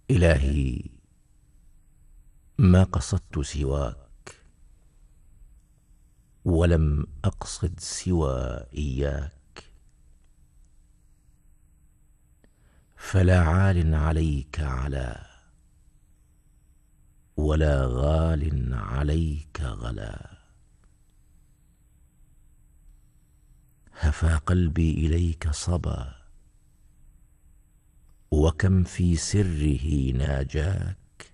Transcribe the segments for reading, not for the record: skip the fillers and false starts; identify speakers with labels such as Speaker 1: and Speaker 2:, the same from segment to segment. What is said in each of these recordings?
Speaker 1: إلهي، ما قصدت سواك، ولم أقصد سوى إياك، فلا عال عليك علا، ولا غال عليك غلا. هفى قلبي إليك صبا، وكم في سره ناجاك،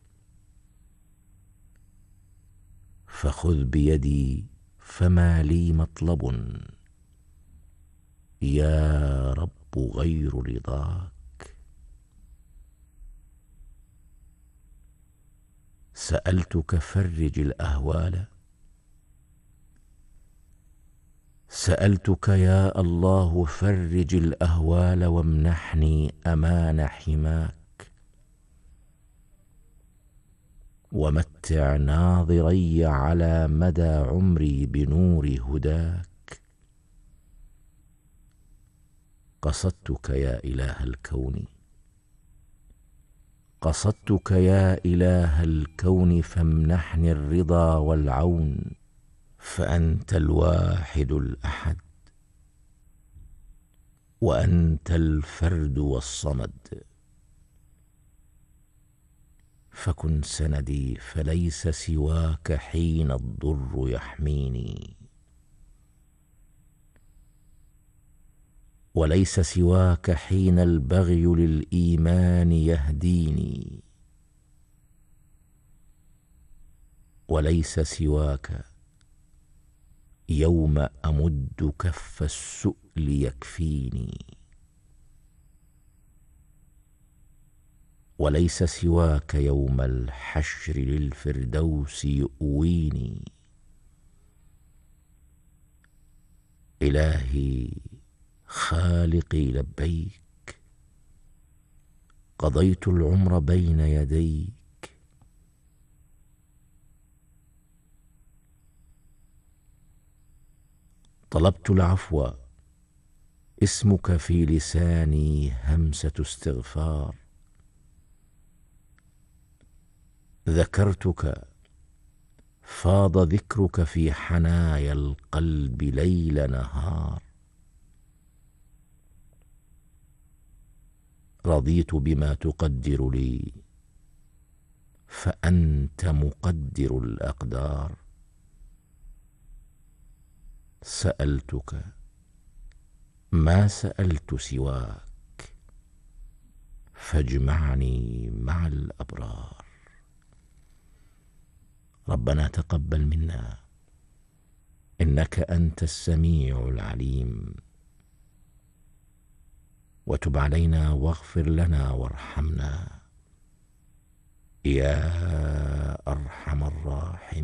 Speaker 1: فخذ بيدي فما لي مطلب يا رب غير رضاك. سألتك فرج الأهوال، سألتك يا الله فرج الأهوال، وامنحني أمان حماك، ومتع ناظري على مدى عمري بنور هداك. قصدتك يا إله الكون، قصدتك يا إله الكون، فامنحني الرضا والعون، فأنت الواحد الأحد، وأنت الفرد والصمد. فكن سندي فليس سواك حين الضر يحميني، وليس سواك حين البغي للإيمان يهديني، وليس سواك يوم أمد كف السؤل يكفيني، وليس سواك يوم الحشر للفردوس يؤويني. إلهي خالقي لبيك، قضيت العمر بين يديك، طلبت العفو، اسمك في لساني همسة استغفار، ذكرتك فاض ذكرك في حنايا القلب ليل نهار، رضيت بما تقدر لي، فأنت مقدر الأقدار. سألتك ما سألت سواك، فاجمعني مع الأبرار. ربنا تقبل منا، إنك أنت السميع العليم، وتب علينا واغفر لنا وارحمنا يا أرحم الراحمين.